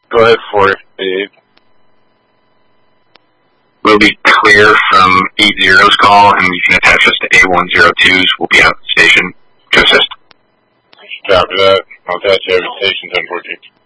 Go ahead for it, Dave. We'll be clear from 80's call, and you can attach us to A102s. We'll be out at the station to assist. Copy that. I'll attach you every station 1014.